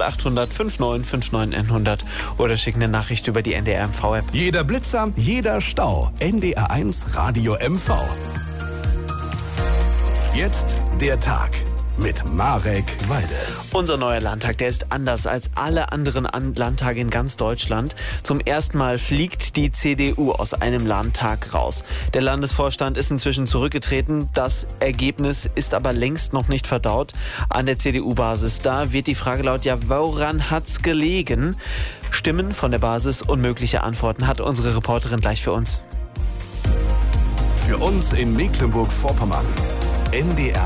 0800 59 59 100 oder schick eine Nachricht über die NDR MV-App. Jeder Blitzer, jeder Stau. NDR1 Radio MV. Jetzt der Tag mit Marek Weide. Unser neuer Landtag, der ist anders als alle anderen Landtage in ganz Deutschland. Zum ersten Mal fliegt die CDU aus einem Landtag raus. Der Landesvorstand ist inzwischen zurückgetreten. Das Ergebnis ist aber längst noch nicht verdaut an der CDU-Basis. Da wird die Frage laut, ja, woran hat's gelegen? Stimmen von der Basis und mögliche Antworten hat unsere Reporterin gleich für uns. Für uns in Mecklenburg-Vorpommern. NDR